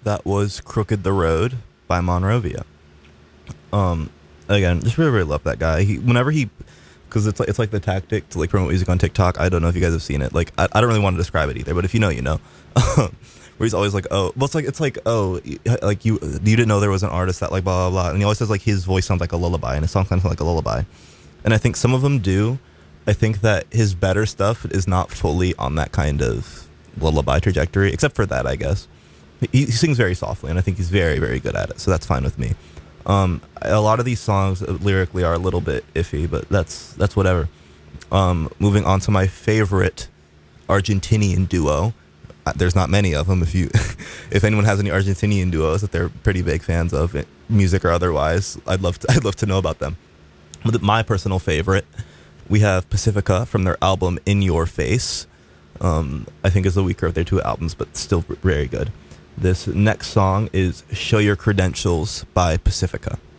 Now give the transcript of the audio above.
that was Crooked the Road by Monrovia. Um, Again, just really, really love that guy. Because it's like the tactic to like promote music on TikTok. I don't know if you guys have seen it. Like, I don't really want to describe it either, but if you know, you know. Where he's always like, oh, well, like you didn't know there was an artist that like blah blah blah, and he always says like his voice sounds like a lullaby, and his song sounds like a lullaby, and I think some of them do. I think that his better stuff is not fully on that kind of lullaby trajectory, except for that, I guess. He sings very softly, and I think he's very, very good at it, so that's fine with me. A lot of these songs lyrically are a little bit iffy, but that's whatever. Moving on to my favorite Argentinian duo. There's not many of them. If anyone has any Argentinian duos that they're pretty big fans of, music or otherwise, I'd love to know about them. But my personal favorite, we have Pacifica from their album In Your Face. I think is the weaker of their two albums, but still very good. This next song is Show Your Credentials by Pacifica.